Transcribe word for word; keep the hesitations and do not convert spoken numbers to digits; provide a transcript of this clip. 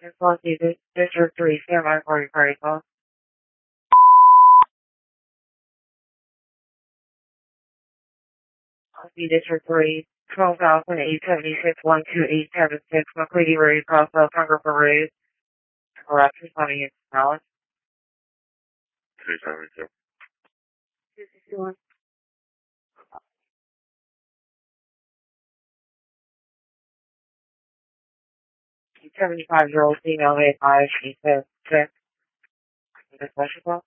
Quality District three, stand by for your party call. Quality District three, twelve thousand eight seventy-six, one two eight seven six, McCready Road, Crossville, Congress Road. Correction, twenty inch knowledge. two seventy-two. two sixty-one. seventy-five year old female, made five, she says six. Is this special call?